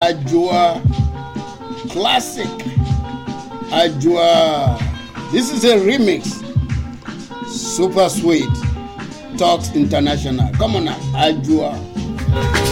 Ajua classic. Ajua. This is a remix. Super sweet. Talks International. Come on now. Ajua.